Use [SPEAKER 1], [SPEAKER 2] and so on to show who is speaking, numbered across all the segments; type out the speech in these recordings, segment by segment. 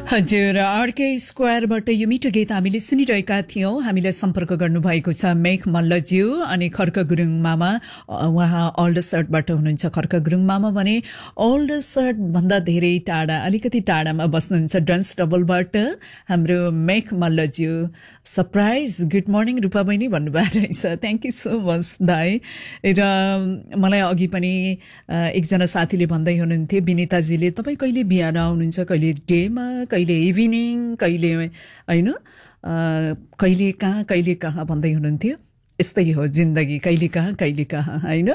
[SPEAKER 1] हजुर, आरके स्क्वायरबाट यो मिठो गीत हामीले सुनिरहेका थियौं। हामीलाई सम्पर्क गर्नुभएको छ मेघ मल्लज्यू अनि खर्क गुरुङ मामा। उहाँ ओल्ड सर्टबाट हुनुहुन्छ। खर्क गुरुङ मामा भने ओल्ड सर्ट भन्दा धेरै टाढा, अलिकति टाढामा बस्नुहुन्छ डन्सडबलबाट हाम्रो मेघ मल्लज्यू। सरप्राइज गुड मर्निङ रूपा बहिनी भन्नुभएको रहेछ। थ्याङ्क यू सो मच दाई। र मलाई अघि पनि एकजना साथीले भन्दै हुनुहुन्थ्यो, विनिताजीले, तपाईँ कहिले बिहान आउनुहुन्छ, कहिले डेमा, कहिले इभिनिङ, कहिले होइन, कहिले कहाँ भन्दै हुनुहुन्थ्यो। यस्तै हो जिन्दगी, कहिले कहाँ होइन।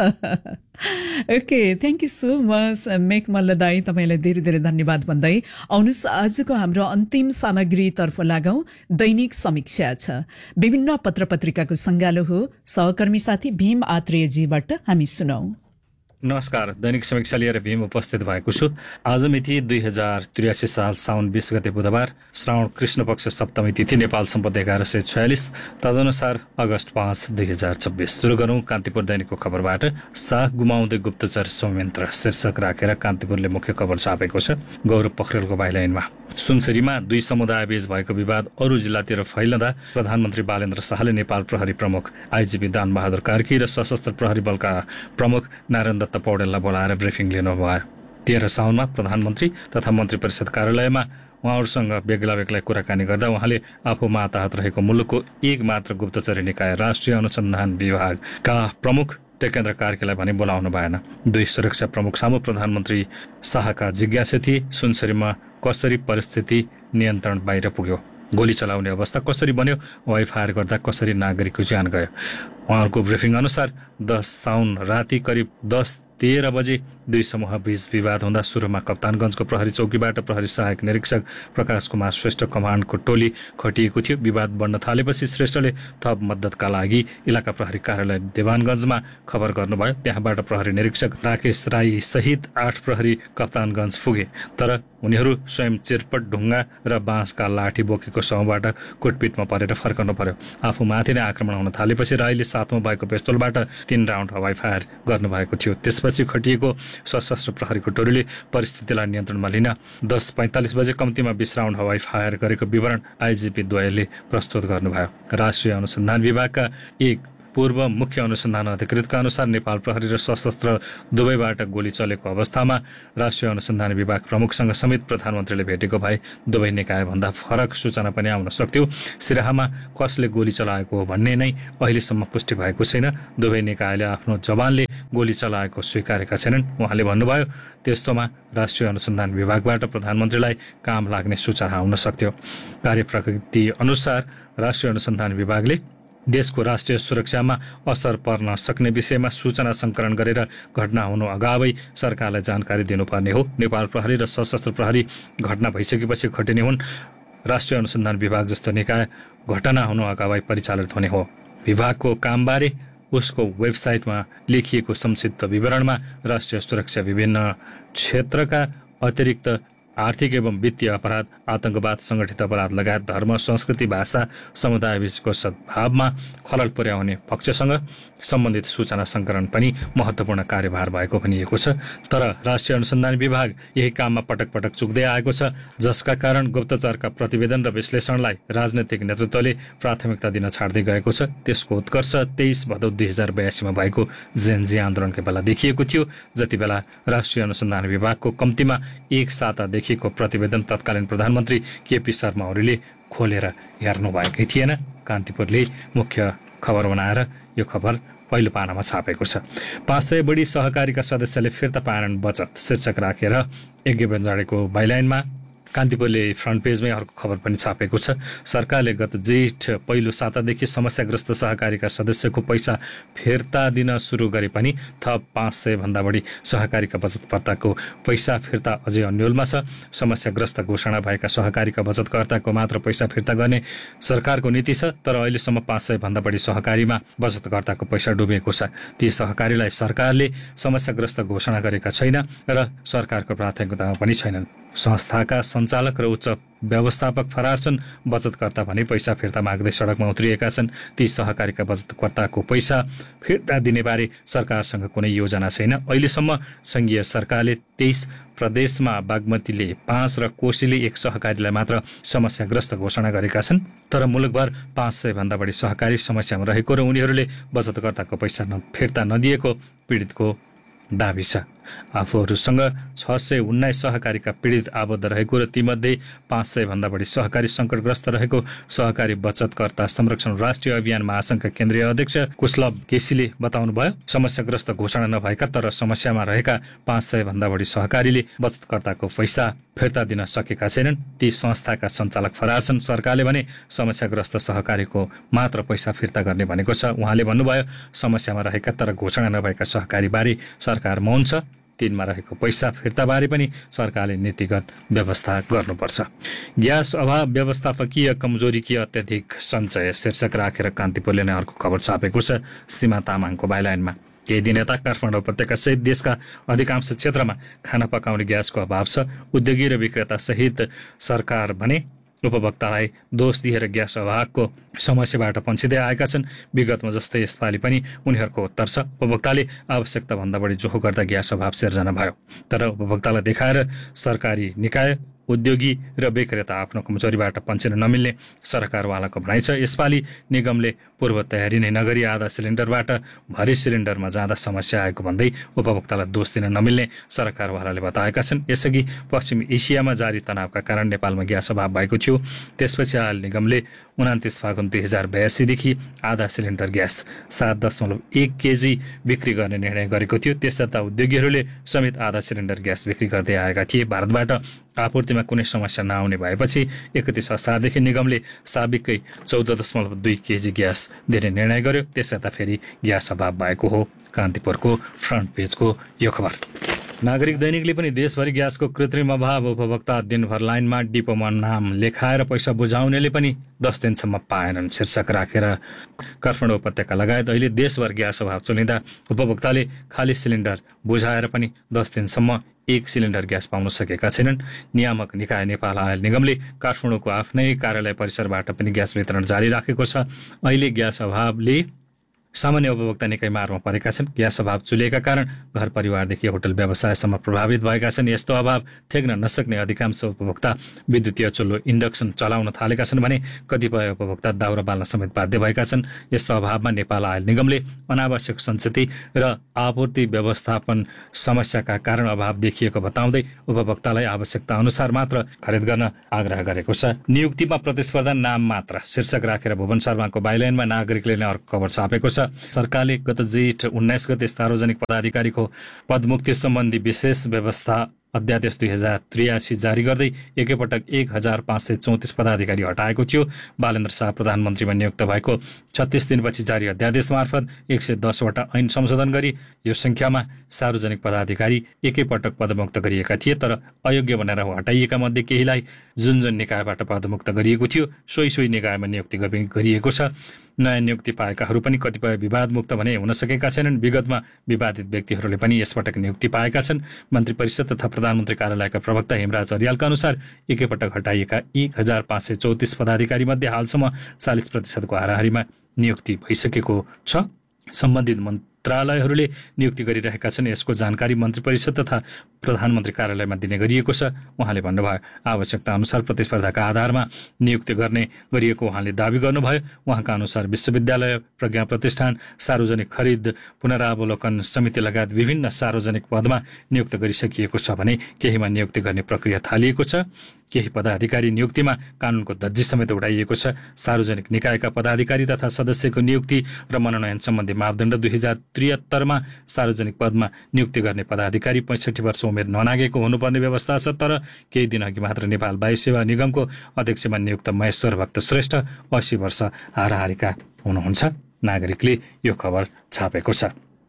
[SPEAKER 1] Okay, thank you so much make Malla दाई, तपाईँलाई धेरै धेरै धन्यवाद भन्दै आउनुहोस् आजको हाम्रो अन्तिम सामग्रीतर्फ लागौं। दैनिक समीक्षा छ, विभिन्न पत्र पत्रिकाको सङ्गालो हो। सहकर्मी साथी भीम आत्रेयजीबाट हामी सुनौ।
[SPEAKER 2] नमस्कार, दैनिक समीक्षा लिएर भीम उपस्थित भएको छु। आज मिति 2083 साल साउन 20 गते बुधबार, श्रावण कृष्ण पक्ष सप्तमी तिथि, नेपाल सम्पद 1146, तदनुसार अगस्त 5, 2026। सुरु गरौं कान्तिपुर दैनिकको खबरबाट। साख गुमाउँदै गुप्तचर संयन्त्र शीर्षक राखेर कान्तिपुरले मुख्य खबर छापेको छ। गौरव पोखरेलको बाइलाइनमा सुनसरीमा दुई समुदायबीच भएको विवाद अरू जिल्लातिर फैलँदा प्रधानमन्त्री बालेन्द्र शाहले नेपाल प्रहरी प्रमुख आइजिपी दानबहादुर कार्की र सशस्त्र प्रहरी बलका प्रमुख नारायण दत्त पौडेललाई बोलाएर ब्रिफिङ लिनुभयो। 13 साउनमा प्रधानमन्त्री तथा मन्त्री परिषद कार्यालयमा उहाँहरूसँग बेग्ला कुराकानी गर्दा उहाँले आफू माताहत रहेको मुलुकको एक मात्र गुप्तचरी निकाय राष्ट्रिय अनुसन्धान विभागका प्रमुख टेकेन्द्र कार्कीलाई भने बोलाउनु भएन। दुई सुरक्षा प्रमुख सामु प्रधानमन्त्री शाहका जिज्ञासा थिए, सुनसरीमा कसरी परिस्थिति नियन्त्रण बाहिर पुग्यो, गोली चलाउने अवस्था कसरी बन्यो, वाइ फायर गर्दा कसरी नागरिकको ज्यान गयो। उहाँहरूको ब्रिफिङ अनुसार 10 साउन राति करिब 10:13 बजे दुई समूह बीच विवाद हुँदा सुरुमा कप्तानगञ्जको प्रहरी चौकीबाट प्रहरी सहायक निरीक्षक प्रकाश कुमार श्रेष्ठ कमान्डको टोली खटिएको थियो। विवाद बढ्न थालेपछि श्रेष्ठले थप मद्दतका लागि इलाका प्रहरी कार्यालय देवानगञ्जमा खबर गर्नुभयो। त्यहाँबाट प्रहरी निरीक्षक राकेश राई सहित 8 प्रहरी कप्तानगञ्ज पुगे, तर उनीहरू स्वयं चिरपट ढुङ्गा र बाँसका लाठी बोकेको समूहबाट कुटपिटमा परेर फर्कनु पर्यो। आफूमाथि नै आक्रमण हुन थालेपछि राईले साथमा भएको पिस्तोलबाट 3 राउन्ड हवाई फायर गर्नुभएको थियो। त्यसपछि खटिएको सशस्त्र प्रहरीको टोलीले परिस्थितिलाई नियन्त्रणमा लिन 10:45 बजे कम्तीमा 20 राउन्ड हवाई फायर गरेको विवरण आइजिपी द्वयले प्रस्तुत गर्नुभयो। राष्ट्रिय अनुसन्धान विभागका एक पूर्व मुख्य अनुसन्धान अधिकृतका अनुसार नेपाल प्रहरी र सशस्त्र दुवैबाट गोली चलेको अवस्थामा राष्ट्रिय अनुसन्धान विभाग प्रमुखसँग समेत प्रधानमन्त्रीले भेटेको भए दुवै निकायभन्दा फरक सूचना पनि आउन सक्थ्यो। सिराहामा कसले गोली चलाएको हो भन्ने नै अहिलेसम्म पुष्टि भएको छैन। दुवै निकायले आफ्नो जवानले गोली चलाएको स्वीकारेका छैनन्। उहाँले भन्नुभयो, त्यस्तोमा राष्ट्रिय अनुसन्धान विभागबाट प्रधानमन्त्रीलाई काम लाग्ने सूचना आउन सक्थ्यो। कार्यप्रकृति अनुसार राष्ट्रिय अनुसन्धान विभागले देशको राष्ट्रिय सुरक्षामा असर पर्न सक्ने विषयमा सूचना सङ्कलन गरेर घटना हुनु अगावै सरकारलाई जानकारी दिनुपर्ने हो। नेपाल प्रहरी र सशस्त्र प्रहरी घटना भइसकेपछि खटिने हुन्। राष्ट्रिय अनुसन्धान विभाग जस्तो निकाय घटना हुनु अगावै परिचालित हुने हो। विभागको कामबारे उसको वेबसाइटमा लेखिएको संक्षिप्त विवरणमा राष्ट्रिय सुरक्षा, विभिन्न क्षेत्रका अतिरिक्त आर्थिक एवं वित्तीय अपराध, आतंकवाद, संगठित अपराध लगायत धर्म, संस्कृति, भाषा, समुदायबीचको सद्भावमा खलल पुर्याउने पक्षसँग सम्बन्धित सूचना सङ्कलन पनि महत्त्वपूर्ण कार्यभार भएको भनिएको छ। तर राष्ट्रिय अनुसन्धान विभाग यही काममा पटक पटक चुक्दै आएको छ, जसका कारण गुप्तचरका प्रतिवेदन र विश्लेषणलाई राजनैतिक नेतृत्वले प्राथमिकता दिन छाड्दै गएको छ। त्यसको उत्कर्ष 23 भदौ 2082 मा भएको जेनजी आन्दोलनकै बेला देखिएको थियो, जति बेला राष्ट्रिय अनुसन्धान विभागको कम्तीमा एक साता देखिएको प्रतिवेदन तत्कालीन प्रधानमन्त्री केपी शर्मा ओलीले खोलेर हेर्नु भएकै थिएन। कान्तिपुरले मुख्य खबर बनाएर यो खबर पहिलो पानामा छापेको छ। 500 बढी सहकारीका सदस्यले फिर्ता पाएनन् बचत शीर्षक राखेर यज्ञ बन्जाडेको बाइलाइनमा कान्तिपुरले फ्रन्ट पेजमै अर्को खबर पनि छापेको छ। सरकारले गत जेठ पहिलो सातादेखि समस्याग्रस्त सहकारीका सदस्यको पैसा फिर्ता दिन सुरु गरे पनि थप 500 भन्दा बढी सहकारीका बचतकर्ताको पैसा फिर्ता अझै अन्यलमा छ। समस्याग्रस्त घोषणा भएका सहकारीका बचतकर्ताको मात्र पैसा फिर्ता गर्ने सरकारको नीति छ, तर अहिलेसम्म 500 भन्दा बढी सहकारीमा बचतकर्ताको पैसा डुबेको छ। ती सहकारीलाई सरकारले समस्याग्रस्त घोषणा गरेका छैन र सरकारको प्राथमिकतामा पनि छैनन्। संस्थाका सञ्चालक र उच्च व्यवस्थापक फरार छन्। बचतकर्ता भने पैसा फिर्ता माग्दै सडकमा उत्रिएका छन्। ती सहकारीका बचतकर्ताको पैसा फिर्ता दिनेबारे सरकारसँग कुनै योजना छैन। अहिलेसम्म सङ्घीय सरकारले 23 प्रदेशमा बागमतीले 5 र कोशीले 1 सहकारीलाई मात्र समस्याग्रस्त घोषणा गरेका छन्। तर मुलुकभर 500 भन्दा बढी सहकारी समस्यामा रहेको र उनीहरूले बचतकर्ताको पैसा फिर्ता नदिएको पीडितको दाबी छ। आफूहरूसँग 619 सहकारीका पीडित आबद्ध रहेको र तीमध्ये 500 भन्दा बढी सहकारी सङ्कटग्रस्त रहेको सहकारी बचतकर्ता संरक्षण राष्ट्रिय अभियान महासङ्घका केन्द्रीय अध्यक्ष कुशलभ केसीले बताउनुभयो। समस्याग्रस्त घोषणा नभएका तर समस्यामा रहेका 500 भन्दा बढी सहकारीले बचतकर्ताको पैसा फिर्ता दिन सकेका छैनन्। ती संस्थाका सञ्चालक फरार छन्। सरकारले भने समस्याग्रस्त सहकारीको मात्र पैसा फिर्ता गर्ने भनेको छ। उहाँले भन्नुभयो, समस्यामा रहेका तर घोषणा नभएका सहकारीबारे सरकार मौन छ। तिनमा रहेको पैसा फिर्ताबारे पनि सरकारले नीतिगत व्यवस्था गर्नुपर्छ। ग्यास अभाव, व्यवस्थापकीय कमजोरी कि अत्याधिक सञ्चय शीर्षक राखेर कान्तिपुरले नै अर्को खबर छापेको छ। सीमा तामाङको बाइलाइनमा केही दिन यता काठमाडौँ उपत्यका सहित देशका अधिकांश क्षेत्रमा खाना पकाउने ग्यासको अभाव छ। उद्योगी र विक्रेता सहित सरकार भने उपभोक्तालाई दोष दिएर ग्यास अभावको समस्याबाट पन्छिँदै आएका छन्। विगतमा जस्तै यसपालि पनि उनीहरूको उत्तर छ। उपभोक्ताले आवश्यकता भन्दा बढी जोहो गर्दा ग्यास अभाव सिर्जना भयो। तर उपभोक्तालाई देखाएर सरकारी निकाय, उद्योगी र विक्रेता आफ्नो कमजोरीबाट पन्छिन नमिल्ने सरकारवालाको भनाइ छ। यसपालि निगमले पूर्व तयारी नै नगरी आधा सिलिन्डरबाट भरि सिलिन्डरमा जाँदा समस्या आएको भन्दै उपभोक्तालाई दोष दिन नमिल्ने सरकारवालाले बताएका छन्। यसअघि पश्चिम एसियामा जारी तनावका कारण नेपालमा ग्यास अभाव भएको थियो। त्यसपछि हाल निगमले 29 फागुन 2082देखि आधा सिलिन्डर ग्यास 7.1 केजी बिक्री गर्ने निर्णय गरेको थियो। त्यसर्थ उद्योगीहरूले समेत आधा सिलिन्डर ग्यास बिक्री गर्दै आएका थिए। भारतबाट आपूर्तिमा कुनै समस्या नआउने भएपछि 31 असारदेखि निगमले साबिकै 14.2 केजी ग्यास दिने निर्णय गर्यो। त्यसर्थ फेरि ग्यास अभाव भएको हो। कान्तिपुरको फ्रन्ट पेजको यो खबर। नागरिक दैनिकले पनि देशभरि ग्यासको कृत्रिम अभाव, उपभोक्ता दिनभर लाइनमा, डिपोमा नाम लेखाएर पैसा बुझाउनेले पनि 10 दिनसम्म पाएनन् शीर्षक राखेर काठमाडौँ उपत्यका लगायत अहिले देशभर ग्यास अभाव चलिँदा उपभोक्ताले खाली सिलिन्डर बुझाएर पनि 10 दिनसम्म 1 सिलिन्डर ग्यास पाउन सकेका छैनन्। नियामक निकाय नेपाल आयल निगमले काठमाडौँको आफ्नै कार्यालय परिसरबाट पनि ग्यास वितरण जारी राखेको छ। अहिले ग्यास अभावले सामान्य उपभोक्ता निकै मारमा परेका छन्। ग्यास अभाव चुलिएका कारण घर परिवारदेखि होटल व्यवसायसम्म प्रभावित भएका छन्। यस्तो अभाव थेक्न नसक्ने अधिकांश उपभोक्ता विद्युतीय चुल्हो इन्डक्सन चलाउन थालेका छन् भने कतिपय उपभोक्ता दाउरा बाल्न समेत बाध्य भएका छन्। यस्तो अभावमा नेपाल आयल निगमले अनावश्यक सञ्चित र आपूर्ति व्यवस्थापन समस्याका कारण अभाव देखिएको बताउँदै उपभोक्तालाई आवश्यकता अनुसार मात्र खरिद गर्न आग्रह गरेको छ। नियुक्तिमा प्रतिस्पर्धा नाम मात्र शीर्षक राखेर भुवन शर्माको बाइलाइनमा नागरिकले नै अर्को खबर छापेको छ। सरकारले गत जेठ 19 गते सार्वजनिक पदाधिकारीको पदमुक्ति सम्बन्धी विशेष व्यवस्था अध्यादेश 2083 जारी गर्दै एकैपटक 1534 पदाधिकारी हटाएको थियो। बालेन्द्र शाह प्रधानमन्त्रीमा नियुक्त भएको 36 दिनपछि जारी अध्यादेश मार्फत 110 वटा ऐन संशोधन गरी यो संख्यामा सार्वजनिक पदाधिकारी एकैपटक पदमुक्त गरिएका थिए। तर अयोग्य भनेर हटाइएका मध्ये केहीलाई जुन जुन निकायबाट पदमुक्त गरिएको थियो सोही निकायमा नियुक्ति गरिएको छ। नयाँ नियुक्ति पाएकाहरू पनि कतिपय विवादमुक्त भने हुन सकेका छैनन्। विगतमा विवादित व्यक्तिहरूले पनि यसपटक नियुक्ति पाएका छन्। मन्त्री परिषद तथा प्रधानमन्त्री कार्यालयका प्रवक्ता हेमराज अर्यालका अनुसार एकैपटक हटाइएका 1534 पदाधिकारी मध्ये हालसम्म 40% हाराहारीमा नियुक्ति भइसकेको छ। सम्बन्धित मन्त्रालयहरूले नियुक्ति गरिरहेका छन्। यसको जानकारी मन्त्री परिषद तथा प्रधानमन्त्री कार्यालयमा दिने गरिएको छ। उहाँले भन्नुभयो, आवश्यकता अनुसार प्रतिस्पर्धाका आधारमा नियुक्ति गर्ने गरिएको उहाँले दावी गर्नुभयो। उहाँका अनुसार विश्वविद्यालय, प्रज्ञा प्रतिष्ठान, सार्वजनिक खरिद पुनरावलोकन समिति लगायत विभिन्न सार्वजनिक पदमा नियुक्त गरिसकिएको छ भने केहीमा नियुक्ति गर्ने प्रक्रिया थालिएको छ। केही पदाधिकारी नियुक्तिमा कानुनको धज्जी समेत उडाइएको छ। सार्वजनिक निकायका पदाधिकारी तथा सदस्यको नियुक्ति र मनोनयन सम्बन्धी मापदण्ड 2073मा सार्वजनिक पदमा नियुक्ति गर्ने पदाधिकारी 65 वर्ष उमेर ननागेको हुनुपर्ने व्यवस्था छ। तर केही दिनअघि मात्र नेपाल वायु सेवा निगमको अध्यक्षमा नियुक्त महेश्वर भक्त श्रेष्ठ 80 वर्ष हाराहारीका हुनुहुन्छ। नागरिकले यो खबर छापेको छ।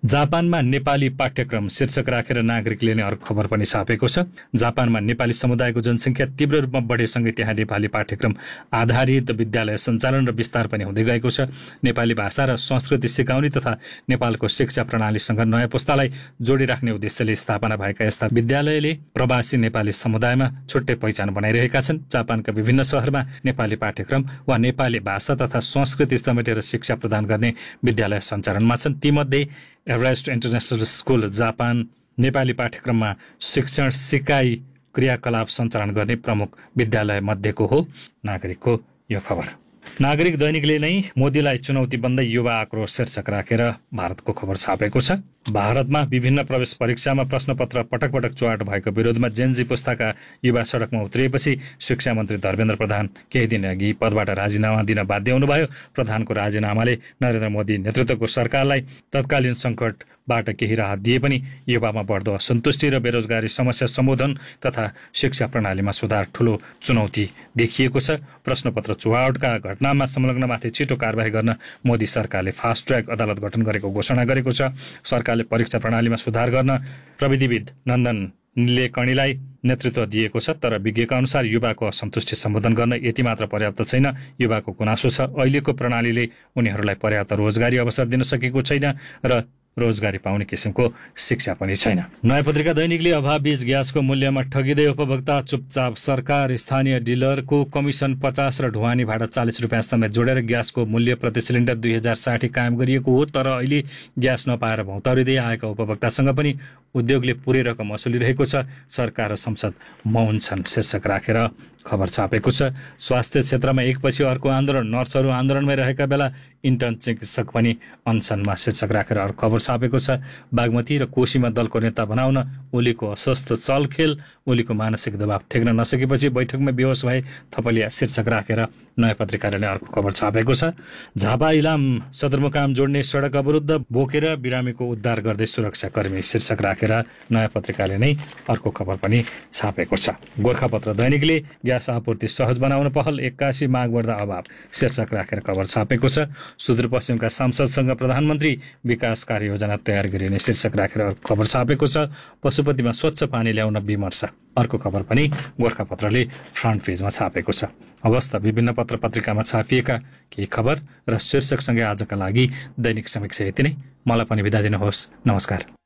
[SPEAKER 2] जापानमा नेपाली पाठ्यक्रम शीर्षक राखेर नागरिकले नै अर्को खबर पनि छापेको छ। जापानमा नेपाली समुदायको जनसङ्ख्या तीव्र रूपमा बढेसँगै त्यहाँ नेपाली पाठ्यक्रम आधारित विद्यालय सञ्चालन र विस्तार पनि हुँदै गएको छ। नेपाली भाषा र संस्कृति सिकाउने तथा नेपालको शिक्षा प्रणालीसँग नयाँ पुस्तालाई जोडिराख्ने उद्देश्यले स्थापना भएका यस्ता विद्यालयले प्रवासी नेपाली समुदायमा छुट्टै पहिचान बनाइरहेका छन्। जापानका विभिन्न शहरमा नेपाली पाठ्यक्रम वा नेपाली भाषा तथा संस्कृति समेटेर शिक्षा प्रदान गर्ने विद्यालय सञ्चालनमा छन्। तीमध्ये Everest international school Japan Nepali पाठ्यक्रममा शिक्षण सिकाइ क्रियाकलाप सञ्चालन गर्ने प्रमुख विद्यालय मध्येको हो। नागरिकको यो खबर। नागरिक दैनिकले नै मोदीलाई चुनौती बन्दै युवा आक्रोश शीर्षक राखेर भारतको खबर छापेको छ। भारतमा विभिन्न प्रवेश परीक्षामा प्रश्नपत्र पटक पटक चुहाट भएको विरोधमा जेनजी पुस्ताका युवा सडकमा उत्रिएपछि शिक्षा मन्त्री धर्मेन्द्र प्रधान केही दिन अघि पदबाट राजीनामा दिन बाध्य हुनुभयो। प्रधानको राजीनामाले नरेन्द्र मोदी नेतृत्वको सरकारलाई तत्कालीन सङ्कटबाट केही राहत दिए पनि युवामा बढ्दो असन्तुष्टि र बेरोजगारी समस्या सम्बोधन तथा शिक्षा प्रणालीमा सुधार ठूलो चुनौती देखिएको छ। प्रश्नपत्र चुहाटका घटनामा संलग्नमाथि छिटो कारबाही गर्न मोदी सरकारले फास्ट ट्र्याक अदालत गठन गरेको घोषणा गरेको छ। सरकारले परीक्षा प्रणालीमा सुधार गर्न प्रविधिविद नन्दन निलेकणीलाई नेतृत्व दिएको छ। तर विज्ञका अनुसार युवाको असन्तुष्टि सम्बोधन गर्न यति मात्र पर्याप्त छैन। युवाको गुनासो छ अहिलेको प्रणालीले उनीहरूलाई पर्याप्त रोजगारी अवसर दिन सकेको छैन र रोजगारी पाउने किसिमको शिक्षा पनि छैन। नयाँ पत्रिका दैनिकले अभावबीच ग्यासको मूल्यमा ठगिँदै उपभोक्ता चुपचाप, सरकार स्थानीय डिलरको कमिसन 50 र ढुवानी भाडा 40 रुपियाँ समेत जोडेर ग्यासको मूल्य प्रति सिलिन्डर 2060 कायम गरिएको हो। तर अहिले ग्यास नपाएर भौतारिँदै आएका उपभोक्तासँग पनि उद्योगले पुरै रकम वसुलिरहेको छ। सरकार र संसद मौन छन् शीर्षक राखेर खबर छापेको छ। स्वास्थ्य क्षेत्रमा एकपछि अर्को आन्दोलन, नर्सहरू आन्दोलनमै रहेका बेला इन्टर्न चिकित्सक पनि अनसनमा शीर्षक राखेर अर्को खबर छापेको छ। बागमती र कोशीमा दलको नेता बनाउन ओलीको अस्वस्थ चलखेल, ओलीको मानसिक दबाव ठेक्न नसकेपछि बैठकमा बेहोस भए थपलिया शीर्षक राखेर नयाँ पत्रिकाले अर्को खबर छापेको छ। झापा इलाम सदरमुकाम जोड्ने सडक अवरुद्ध, बोकेर बिरामीको उद्धार गर्दै सुरक्षाकर्मी शीर्षक राखेर नयाँ पत्रिकाले नै अर्को खबर पनि छापेको छ। गोर्खापत्र दैनिकले ग्यास आपूर्ति सहज बनाउन पहल, 81 माग बढ्दा अभाव शीर्षक राखेर खबर छापेको छ। सुदूरपश्चिमका सांसदसँग प्रधानमन्त्री विकास कार्ययोजना तयार गरिने शीर्षक राखेर खबर छापेको छ। पशुपतिमा स्वच्छ पानी ल्याउन विमर्श अर्को खबर पनि गोर्खापत्रले फ्रन्ट पेजमा छापेको छ। अवस्था विभिन्न पत्र पत्रिकामा छापिएका केही खबर र शीर्षकसँगै आजका लागि दैनिक समीक्षा यति नै। मलाई पनि बिदा दिनुहोस्। नमस्कार।